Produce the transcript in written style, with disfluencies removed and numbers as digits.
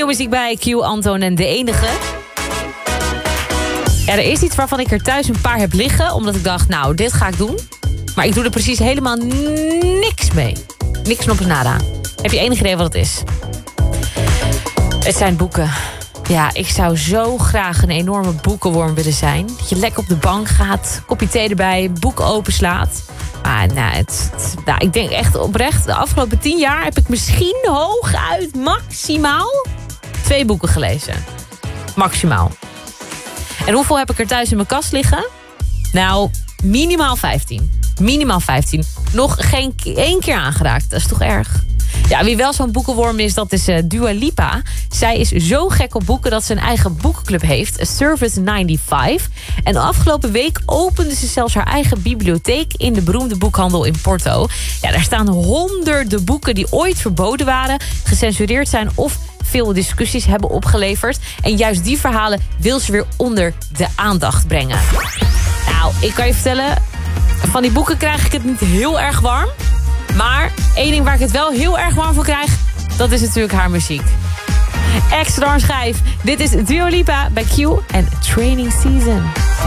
muziek bij Q, Anton en De Enige. Ja, er is iets waarvan ik er thuis een paar heb liggen. Omdat ik dacht, nou, dit ga ik doen. Maar ik doe er precies helemaal niks mee. Niks knoppers nada. Heb je enig idee wat het is? Het zijn boeken. Ja, ik zou zo graag een enorme boekenworm willen zijn. Dat je lekker op de bank gaat, kopje thee erbij, boek openslaat. Maar nou, ik denk echt oprecht, de afgelopen 10 jaar heb ik misschien hooguit maximaal 2 boeken gelezen. Maximaal. En hoeveel heb ik er thuis in mijn kast liggen? Nou, minimaal 15. Minimaal 15. Nog geen 1 keer aangeraakt. Dat is toch erg? Ja, wie wel zo'n boekenworm is, dat is Dua Lipa. Zij is zo gek op boeken dat ze een eigen boekenclub heeft. Service 95. En de afgelopen week opende ze zelfs haar eigen bibliotheek in de beroemde boekhandel in Porto. Ja, daar staan honderden boeken die ooit verboden waren, gecensureerd zijn of veel discussies hebben opgeleverd. En juist die verhalen wil ze weer onder de aandacht brengen. Nou, ik kan je vertellen, van die boeken krijg ik het niet heel erg warm. Maar één ding waar ik het wel heel erg warm van krijg, dat is natuurlijk haar muziek. Extra schijf. Dit is Dua Lipa bij Q en Training Season.